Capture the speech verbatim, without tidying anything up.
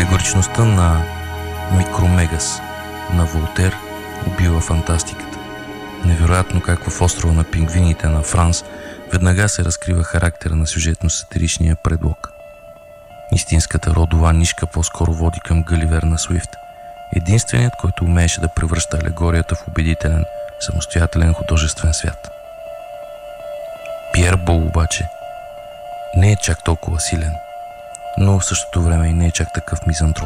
Алегоричността на Микромегас на Волтер убива фантастиката. Невероятно как в острова на пингвините на Франс веднага се разкрива характера на сюжетно-сатиричния предлог. Истинската родова нишка по-скоро води към Галивер на Суифт, единственият, който умееше да превръща алегорията в убедителен, самостоятелен художествен свят. Пиер Бол обаче не е чак толкова силен, но в същото време и не е чак такъв мизантроп.